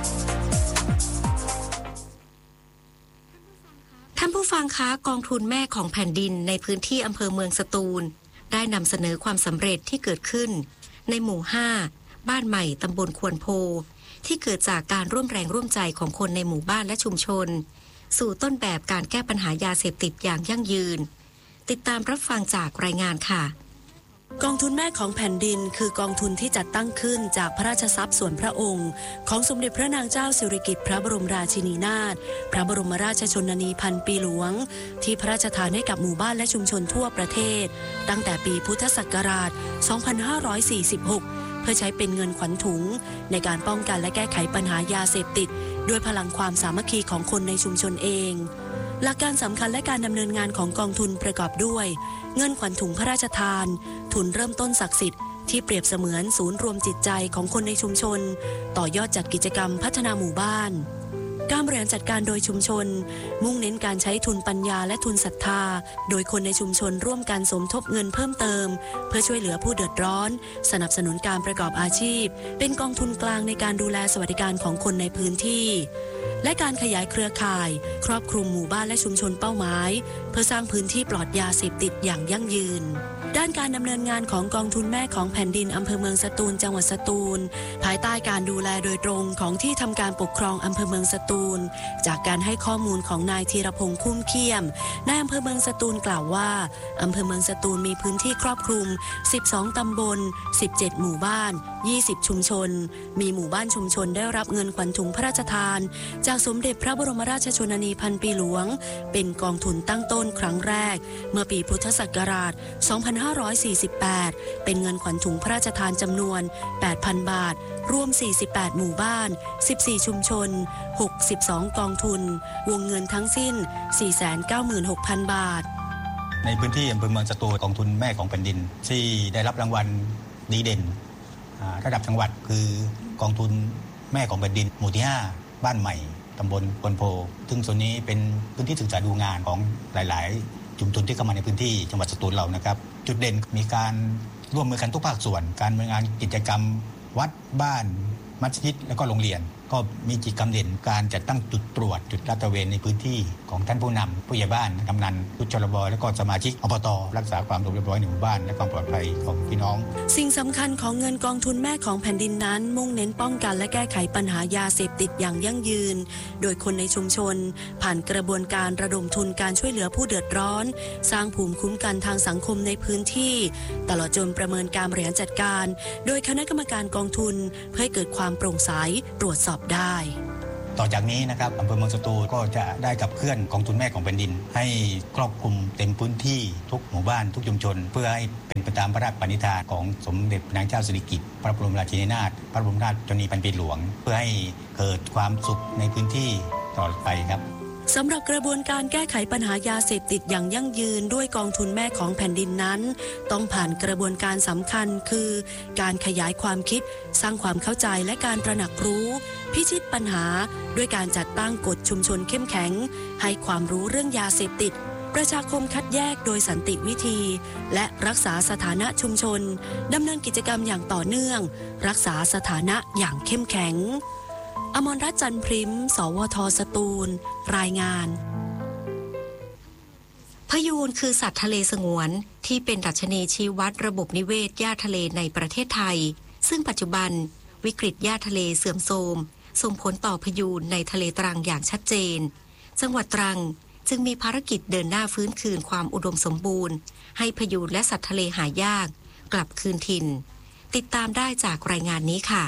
B: ท่านผู้ฟังคะกองทุนแม่ของแผ่นดินในพื้นที่อำเภอเมืองสตูลได้นำเสนอความสำเร็จที่เกิดขึ้นในหมู่ห้าบ้านใหม่ตำบลควนโพที่เกิดจากการร่วมแรงร่วมใจของคนในหมู่บ้านและชุมชนสู่ต้นแบบการแก้ปัญหายาเสพติดอย่างยั่งยืนติดตามรับฟังจากรายงานค่ะ
L: กองทุนแม่ของแผ่นดินคือกองทุนที่จัดตั้งขึ้นจากพระราชทรัพย์ส่วนพระองค์ของสมเด็จพระนางเจ้าสิริกิติ์พระบรมราชินีนาถพระบรมราชชนนีพันปีหลวงที่พระราชทานให้กับหมู่บ้านและชุมชนทั่วประเทศตั้งแต่ปีพุทธศักราช สองพันห้าร้อยสี่สิบหก เพื่อใช้เป็นเงินขวัญถุงในการป้องกันและแก้ไขปัญหายาเสพติดด้วยพลังความสามัคคีของคนในชุมชนเองหลักการสำคัญและการดำเนินงานของกองทุนประกอบด้วยเงินขวัญถุงพระราชทานทุนเริ่มต้นศักดิ์สิทธิ์ที่เปรียบเสมือนศูนย์รวมจิตใจของคนในชุมชนต่อยอดจัดกิจกรรมพัฒนาหมู่บ้านการบริหารจัดการโดยชุมชนมุ่งเน้นการใช้ทุนปัญญาและทุนศรัทธาโดยคนในชุมชนร่วมกันสมทบเงินเพิ่มเติมเพื่อช่วยเหลือผู้เดือดร้อนสนับสนุนการประกอบอาชีพเป็นกองทุนกลางในการดูแลสวัสดิการของคนในพื้นที่และการขยายเครือข่ายครอบคลุมหมู่บ้านและชุมชนเป้าหมายเพื่อสร้างพื้นที่ปลอดยาเสพติดอย่างยั่งยืนด้านการดำเนินงานของกองทุนแม่ของแผ่นดินอำเภอเมืองสตูลจังหวัดสตูลภายใต้การดูแลโดยตรงของที่ทำการปกครองอำเภอเมืองสตูลจากการให้ข้อมูลของนายธีรพงษ์คุ้มเขี้ยมนายอำเภอเมืองสตูลกล่าวว่าอำเภอเมืองสตูลมีพื้นที่ครอบคลุมสิบสองตำบลสิบเจ็ดหมู่บ้านยี่สิบชุมชนมีหมู่บ้านชุมชนได้รับเงินขวัญถุงพระราชทานจากสมเด็จพระบรมราชชนนีพันปีหลวงเป็นกองทุนตั้งต้นครั้งแรกเมื่อปีพุทธศักราช สองพันห้าร้อยสี่สิบแปด เป็นเงินขวัญถุงพระราชทานจำนวน แปดพัน บาทรวมสี่สิบแปดหมู่บ้านสิบสี่ชุมชนหกสิบสองกองทุนวงเงินทั้งสิ้น สี่แสนเก้าหมื่นหกพัน บาท
M: ในพื้นที่อำเภอเมืองสตูลกองทุนแม่ของแผ่นดินที่ได้รับรางวัลดีเด่นระดับจังหวัดคือกองทุนแม่ของแผ่นดินหมู่ที่ห้าบ้านใหม่ตำบลควนโพซึ่งส่วนนี้เป็นพื้นที่ศึกษาดูงานของหลายๆชุมชนที่เข้ามาในพื้นที่จังหวัดสตูลเรานะครับจุดเด่นมีการร่วมมือกันทุกภาคส่วนการดำเนินงานกิจกรรมวัดบ้านมัสยิดและก็โรงเรียนก็มีกิจกรรมเด่นการจัดตั้งจุดตรวจจุดลาดตระเวนในพื้นที่ของท่านผู้นำผู้ใหญ่บ้านกำนันผู้ชลบและก็สมาชิกอบต.รักษาความสงบเรียบร้อยในหมู่บ้านและความปลอดภัยของพี่น้อง
L: สิ่งสำคัญของเงินกองทุนแม่ของแผ่นดินนั้นมุ่งเน้นป้องกันและแก้ไขปัญหายาเสพติดอย่างยั่งยืนโดยคนในชุมชนผ่านกระบวนการระดมทุนการช่วยเหลือผู้เดือดร้อนสร้างภูมิคุ้มกันทางสังคมในพื้นที่ตลอดจนประเมินการบริหารจัดการโดยคณะกรรมการกองทุนเพื่อให้เกิดความโปร่งใสตรวจสอบได้
M: ต่อจากนี้นะครับอำเภอเมืองสตูลก็จะได้ขับเคลื่อนกองทุนแม่ของแผ่นดินให้ครอบคลุมเต็มพื้นที่ทุกหมู่บ้านทุกชุมชนเพื่อให้เป็นไปตามพระราชปณิธานของสมเด็จนางเจ้าสิริกิติ์พระบรมราชินีนาถพระบรมราชชนนีพันปีหลวงเพื่อให้เกิดความสุขในพื้นที่ต่อไปครับ
L: สำหรับกระบวนการแก้ไขปัญหายาเสพติดอย่างยั่งยืนด้วยกองทุนแม่ของแผ่นดินนั้นต้องผ่านกระบวนการสำคัญคือการขยายความคิดสร้างความเข้าใจและการตระหนักรู้พิชิตปัญหาด้วยการจัดตั้งกฎชุมชนเข้มแข็งให้ความรู้เรื่องยาเสพติดประชาคมคัดแยกโดยสันติวิธีและรักษาสถานะชุมชนดำเนินกิจกรรมอย่างต่อเนื่องรักษาสถานะอย่างเข้มแข็งอมรรัตน์จันทร์พริมสวทสตูลรายงาน
B: พยูนคือสัตว์ทะเลสงวนที่เป็นดัชนีชี้วัดระบบนิเวศหญ้าทะเลในประเทศไทยซึ่งปัจจุบันวิกฤตหญ้าทะเลเสื่อมโทรมส่งผลต่อพยูนในทะเลตรังอย่างชัดเจนจังหวัดตรังจึงมีภารกิจเดินหน้าฟื้นคืนความอุดมสมบูรณ์ให้พยูนและสัตว์ทะเลหายากกลับคืนถิ่นติดตามได้จากรายงานนี้ค่ะ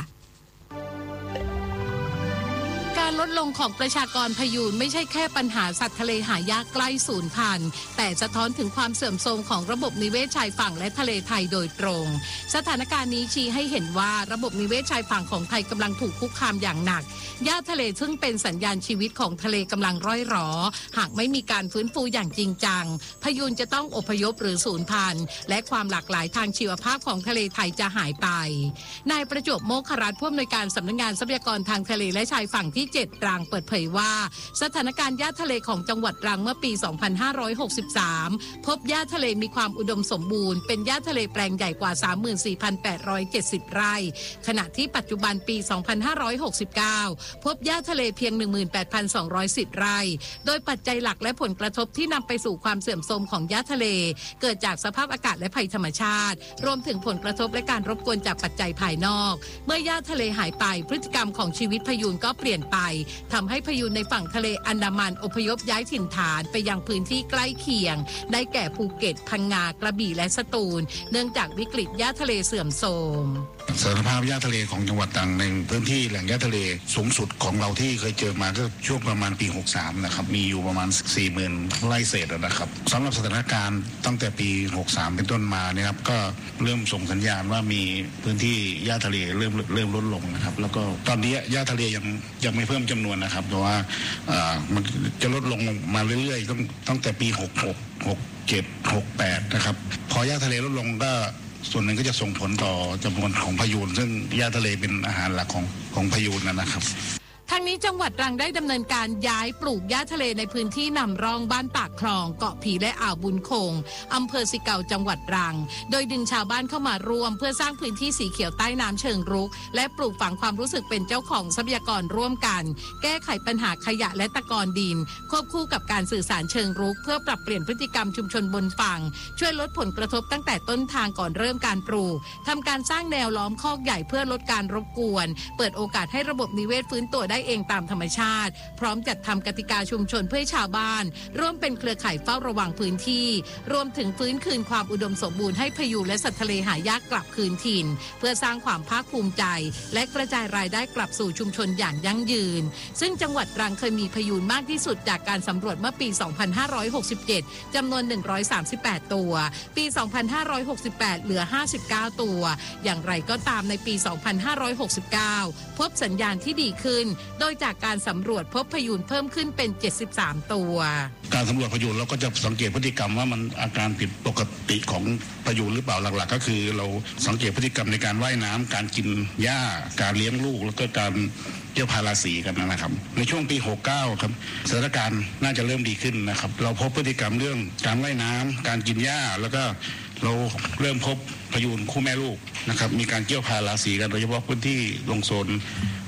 N: การลดลงของประชากรพยูนไม่ใช่แค่ปัญหาสัตว์ทะเลหายากใกล้สูญพันธุ์แต่สะท้อนถึงความเสื่อมโทรมของระบบนิเวศชายฝั่งและทะเลไทยโดยตรงสถานการณ์นี้ชี้ให้เห็นว่าระบบนิเวศชายฝั่งของไทยกำลังถูกคุกคามอย่างหนักหญ้าทะเลซึ่งเป็นสัญญาณชีวิตของทะเลกำลังร่อยหรอหากไม่มีการฟื้นฟูอย่างจริงจังพยูนจะต้องอพยพหรือสูญพันธุ์และความหลากหลายทางชีวภาพของทะเลไทยจะหายไปนายประจวบโมครัตน์ผู้อำนวยการสำนักงานทรัพยากรทางทะเลและชายฝั่งที่เจ็ดตรังเปิดเผยว่าสถานการณ์หญ้าทะเลของจังหวัดตรังเมื่อปี สองพันห้าร้อยหกสิบสาม พบหญ้าทะเลมีความอุดมสมบูรณ์เป็นหญ้าทะเลแปลงใหญ่กว่า สามหมื่นสี่พันแปดร้อยเจ็ดสิบ ไร่ขณะที่ปัจจุบันปี สองพันห้าร้อยหกสิบเก้า พบหญ้าทะเลเพียง หนึ่งหมื่นแปดพันสองร้อยสิบ ไร่โดยปัจจัยหลักและผลกระทบที่นำไปสู่ความเสื่อมโทรมของหญ้าทะเลเกิดจากสภาพอากาศและภัยธรรมชาติรวมถึงผลกระทบและการรบกวนจากปัจจัยภายนอกเมื่อหญ้าทะเลหายไปพฤติกรรมของชีวิตพยูนก็เปลี่ยนไปทำให้พยูนในฝั่งทะเลอันดามันอพยพย้ายถิ่นฐานไปยังพื้นที่ใกล้เคียงได้แก่ภูเก็ตพังงากระบี่และสตูลเนื่องจากวิกฤตหญ้าทะเลเสื่อมโทรม
O: สถานภาพหญ้าทะเลของจังหวัดตรังในพื้นที่แหล่งหญ้าทะเลสูงสุดของเราที่เคยเจอมาก็ช่วงประมาณปีหกสามนะครับมีอยู่ประมาณ สี่หมื่น ไร่เศษนะครับสำหรับสถานการณ์ตั้งแต่ปีหกสามเป็นต้นมาเนี่ยครับก็เริ่มส่งสัญญาณว่ามีพื้นที่หญ้าทะเลเริ่มเริ่มลดลงนะครับแล้วก็ตอนนี้หญ้าทะเลยังยังไม่เพิ่มจำนวนนะครับเพราะว่ามันจะลดลงมาเรื่อยๆตั้งตั้งแต่ปีหกหก หกเจ็ด หกแปดนะครับพอหญ้าทะเลลดลงก็ส่วนหนึ่งก็จะส่งผลต่อจำนวนของพยูนซึ่งหญ้าทะเลเป็นอาหารหลักของของพยูนนะครับ
N: ทางนี้จังหวัดตรังได้ดำเนินการย้ายปลูกหญ้าทะเลในพื้นที่นำร่องบ้านปากคลองเกาะผีและอ่าวบุญคงอำเภอสิเกาจังหวัดตรังโดยดึงชาวบ้านเข้ามาร่วมเพื่อสร้างพื้นที่สีเขียวใต้น้ำเชิงรุกและปลูกฝังความรู้สึกเป็นเจ้าของทรัพยากรร่วมกันแก้ไขปัญหาขยะและตะกอนดินควบคู่กับการสื่อสารเชิงรุกเพื่อปรับเปลี่ยนพฤติกรรมชุมชนบนฝั่งช่วยลดผลกระทบตั้งแต่ต้นทางก่อนเริ่มการปลูกทำการสร้างแนวล้อมคอกใหญ่เพื่อลดการรบกวนเปิดโอกาสให้ระบบนิเวศฟื้นตัวได้เองตามธรรมชาติพร้อมจัดทำกติกาชุมชนเพื่อให้ชาวบ้านร่วมเป็นเครือข่ายเฝ้าระวังพื้นที่รวมถึงฟื้นคืนความอุดมสมบูรณ์ให้พยูนและสัตว์ทะเลหายากกลับคืนถิ่นเพื่อสร้างความภาคภูมิใจและกระจายรายได้กลับสู่ชุมชนอย่างยั่งยืนซึ่งจังหวัดตรังเคยมีพยูนมากที่สุดจากการสำรวจเมื่อปี สองพันห้าร้อยหกสิบเจ็ด จำนวน หนึ่งร้อยสามสิบแปด ตัวปี สองพันห้าร้อยหกสิบแปด เหลือ ห้าสิบเก้า ตัวอย่างไรก็ตามในปี สองพันห้าร้อยหกสิบเก้า พบสัญญาณที่ดีขึ้นโดยจากการสำรวจพบพยูนเพิ่มขึ้นเป็นเจ็ดสิบสามตัว
O: การสำรวจพยูนเราก็จะสังเกตพฤติกรรมว่ามันอาการผิดปกติของพยูนหรือเปล่าหลักๆก็คือเราสังเกตพฤติกรรมในการว่ายน้ำการกินหญ้าการเลี้ยงลูกแล้วก็การเกี่ยวพาราสีกันนะครับในช่วงปีหกเก้าครับสถานการณ์น่าจะเริ่มดีขึ้นนะครับเราพบพฤติกรรมเรื่องการว่ายน้ำการกินหญ้าแล้วก็เราเริ่มพบพยูนคู่แม่ลูกนะครับมีการเกี่ยวพาราสีกันโดยเฉพาะพื้นที่ลงโซน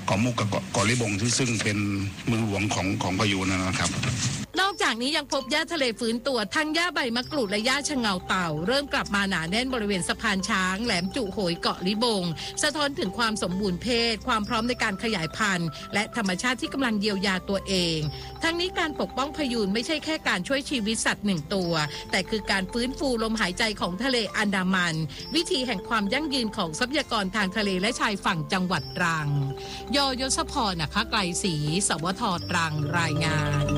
O: เกาะมุกกับเกาะลิบงที่ซึ่งเป็นเมืองหลวงของของพายุนะครับ
N: นอกจากนี้ยังพบหญ้าทะเลฟื้นตัวทั้งหญ้าใบมะกรูดและหญ้าชะเงาเต่าเริ่มกลับมาหนาแน่นบริเวณสะพานช้างแหลมจุโหยเกาะลิบงสะท้อนถึงความสมบูรณ์เพศความพร้อมในการขยายพันธุ์และธรรมชาติที่กำลังเยียวยาตัวเองทั้งนี้การปกป้องพยูนไม่ใช่แค่การช่วยชีวิตสัตว์หนึ่งตัวแต่คือการฟื้นฟูลมหายใจของทะเลอันดามันวิธีแห่งความยั่งยืนของทรัพยากรทางทะเลและชายฝั่งจังหวัดตรังยยศพรนะคะไกลศรีสวทตรังรายงาน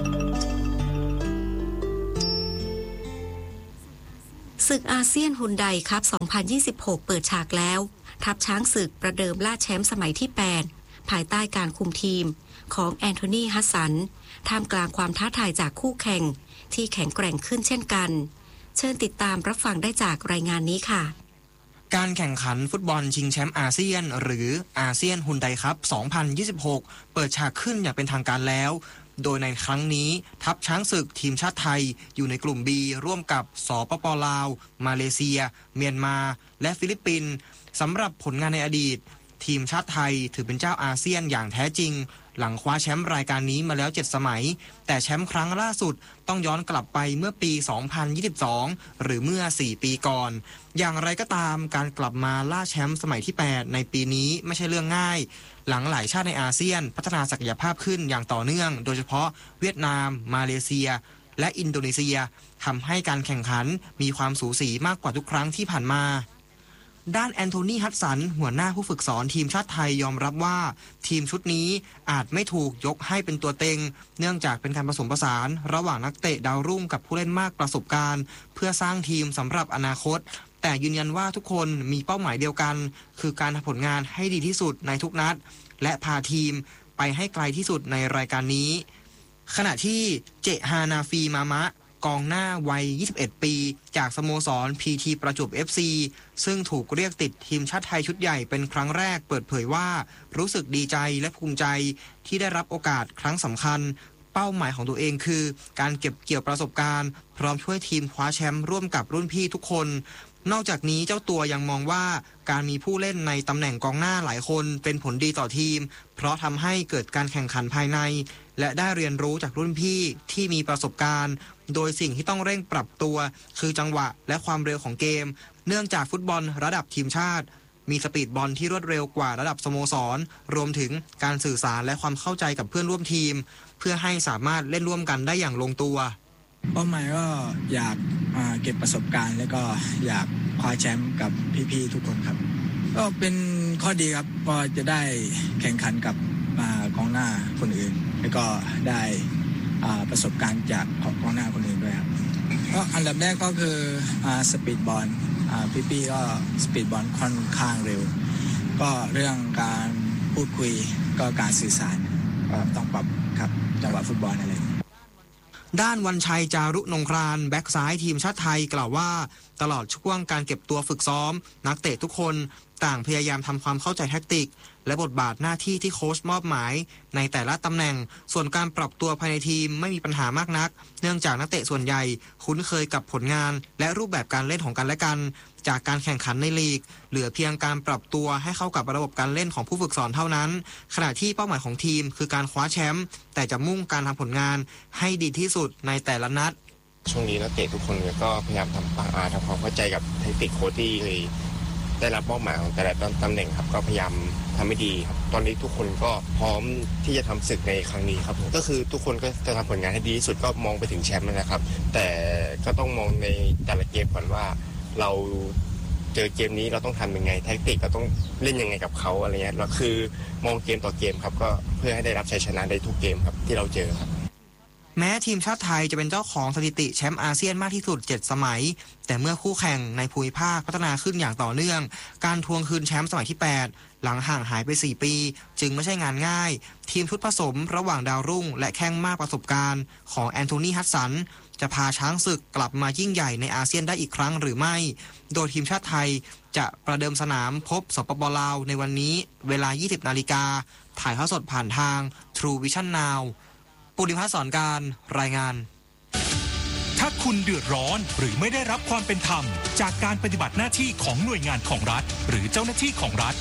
B: ศึกอาเซียนฮุนไดคัพ สองพันยี่สิบหก เปิดฉากแล้วทัพช้างศึกประเดิมล่าแชมป์สมัยที่ แปด ภายใต้การคุมทีมของแอนโทนีฮัสสันท่ามกลางความท้าทายจากคู่แข่งที่แข็งแกร่งขึ้นเช่นกันเชิญติดตามรับฟังได้จากรายงานนี้ค่ะ
P: การแข่งขันฟุตบอลชิงแชมป์อาเซียนหรืออาเซียนฮุนไดคัพ สองพันยี่สิบหก เปิดฉากขึ้นอย่างเป็นทางการแล้วโดยในครั้งนี้ทัพช้างศึกทีมชาติไทยอยู่ในกลุ่ม B ร่วมกับสปป.ลาวมาเลเซียเมียนมาและฟิลิปปินส์สำหรับผลงานในอดีตทีมชาติไทยถือเป็นเจ้าอาเซียนอย่างแท้จริงหลังคว้าแชมป์รายการนี้มาแล้วเจ็ดสมัยแต่แชมป์ครั้งล่าสุดต้องย้อนกลับไปเมื่อปี สองพันยี่สิบสอง หรือเมื่อ สี่ปีก่อนอย่างไรก็ตามการกลับมาล่าแชมป์สมัยที่ แปด ในปีนี้ไม่ใช่เรื่องง่ายหลังหลายชาติในอาเซียนพัฒนาศักยภาพขึ้นอย่างต่อเนื่องโดยเฉพาะเวียดนามมาเลเซียและอินโดนีเซียทำให้การแข่งขันมีความสูสีมากกว่าทุกครั้งที่ผ่านมาด้านแอนโทนีฮัตสันหัวหน้าผู้ฝึกสอนทีมชาติไทยยอมรับว่าทีมชุดนี้อาจไม่ถูกยกให้เป็นตัวเต็งเนื่องจากเป็นการผสมผสานระหว่างนักเตะดาวรุ่งกับผู้เล่นมากประสบการณ์เพื่อสร้างทีมสำหรับอนาคตแต่ยืนยันว่าทุกคนมีเป้าหมายเดียวกันคือการทำผลงานให้ดีที่สุดในทุกนัดและพาทีมไปให้ไกลที่สุดในรายการนี้ขณะที่เจฮานาฟีมามะกองหน้าวัยยี่สิบเอ็ดปีจากสโมสร พี ที ประจวบ เอฟ ซี ซึ่งถูกเรียกติดทีมชาติไทยชุดใหญ่เป็นครั้งแรกเปิดเผยว่ารู้สึกดีใจและภูมิใจที่ได้รับโอกาสครั้งสำคัญเป้าหมายของตัวเองคือการเก็บเกี่ยวประสบการณ์พร้อมช่วยทีมคว้าแชมป์ร่วมกับรุ่นพี่ทุกคนนอกจากนี้เจ้าตัวยังมองว่าการมีผู้เล่นในตำแหน่งกองหน้าหลายคนเป็นผลดีต่อทีมเพราะทำให้เกิดการแข่งขันภายในและได้เรียนรู้จากรุ่นพี่ที่มีประสบการณ์โดยสิ่งที่ต้องเร่งปรับตัวคือจังหวะและความเร็วของเกมเนื่องจากฟุตบอลระดับทีมชาติมีสปีดบอลที่รวดเร็วกว่าระดับสโมสรรวมถึงการสื่อสารและความเข้าใจกับเพื่อนร่วมทีมเพื่อให้สามารถเล่นร่วมกันได้อย่างลงตัว
Q: เป้าหมายก็อยากเก็บประสบการณ์แล้วก็อยากคว้าแชมป์กับพี่ๆทุกคนครับก็เป็นข้อดีครับก็จะได้แข่งขันกับกองหน้าคนอื่นแล้วก็ได้ประสบการณ์จากกองหน้าคนอื่นด้วยครับก็อันดับแรกก็คือสปีดบอลพี่ๆก็สปีดบอลค่อนข้างเร็วก็เรื่องการพูดคุยก็การสื่อสารก็ต้องปรับครับจังหวะฟุตบอลอะไร
P: ด้านวันชัยจารุนงครานแบ็กซ้ายทีมชาติไทยกล่าวว่าตลอดช่วงการเก็บตัวฝึกซ้อมนักเตะทุกคนต่างพยายามทำความเข้าใจแทคติกและบทบาทหน้าที่ที่โค้ชมอบหมายในแต่ละตำแหน่งส่วนการปรับตัวภายในทีมไม่มีปัญหามากนักเนื่องจากนักเตะส่วนใหญ่คุ้นเคยกับผลงานและรูปแบบการเล่นของกันและกันจากการแข่งขันในลีกเหลือเพียงการปรับตัวให้เข้ากับระบบการเล่นของผู้ฝึกสอนเท่านั้นขณะที่เป้าหมายของทีมคือการคว้าแชมป์แต่จะมุ่งการทำผลงานให้ดีที่สุดในแต่ละนัด
I: ช่วงนี้นักเตะทุกคนก็พยายามทำทำความเข้าใจกับแทคติกโค้ชที่เคยได้รับมอบหมายของแต่ละตำแหน่งครับก็พยายามทำให้ดีครับตอนนี้ทุกคนก็พร้อมที่จะทำศึกในครั้งนี้ครับก็คือทุกคนก็จะทำผลงานให้ดีที่สุดก็มองไปถึงแชมป์นะครับแต่ก็ต้องมองในแต่ละเกมก่อนว่าเราเจอเกมนี้เราต้องทำยังไงแทคติกเราต้องเล่นยังไงกับเขาอะไรเงี้ยเราคือมองเกมต่อเกมครับก็เพื่อให้ได้รับชัยชนะในทุกเกมครับที่เราเจอครับ
P: แม้ทีมชาติไทยจะเป็นเจ้าของสถิติแชมป์อาเซียนมากที่สุดเจ็ดสมัยแต่เมื่อคู่แข่งในภูมิภาคพัฒนาขึ้นอย่างต่อเนื่องการทวงคืนแชมป์สมัยที่แปดหลังห่างหายไปสี่ปีจึงไม่ใช่งานง่ายทีมชุดผสมระหว่างดาวรุ่งและแข้งมากประสบการณ์ของแอนโทนีฮัตสันจะพาช้างศึกกลับมายิ่งใหญ่ในอาเซียนได้อีกครั้งหรือไม่โดยทีมชาติไทยจะประเดิมสนามพบสปป.ลาวในวันนี้เวลา ยี่สิบนาฬิกาถ่ายทอดสดผ่านทาง True Vision Nowปุริพัฒน์สอนการรายงาน
R: ถ้าคุณเดือดร้อนหรือไม่ได้รับความเป็นธรรมจากการปฏิบัติหน้าที่ของหน่วยงานของรัฐหรือเจ้าหน้าที่ของรัฐ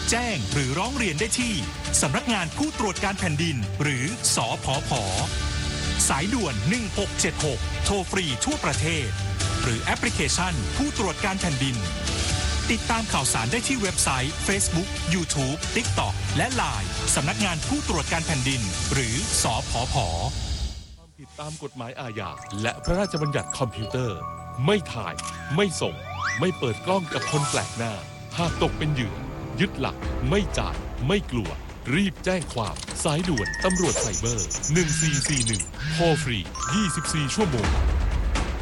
R: แจ้งหรือร้องเรียนได้ที่สำนักงานผู้ตรวจการแผ่นดินหรือสผผ.สายด่วนหนึ่งหกเจ็ดหกโทรฟรีทั่วประเทศหรือแอปพลิเคชันผู้ตรวจการแผ่นดินติดตามข่าวสารได้ที่เว็บไซต์ Facebook YouTube TikTok และ ไลน์ สำนักงานผู้ตรวจการแผ่นดินหรือสผผ.
F: ความผิดตามกฎหมายอาญาและพระราชบัญญัติคอมพิวเตอร์ไม่ถ่ายไม่ส่งไม่เปิดกล้องกับคนแปลกหน้าหากตกเป็นเหยื่อยึดหลักไม่จ่ายไม่กลัวรีบแจ้งความสายด่วนตำรวจไซเบอร์หนึ่งสี่สี่หนึ่งโทรฟรียี่สิบสี่ชั่วโมง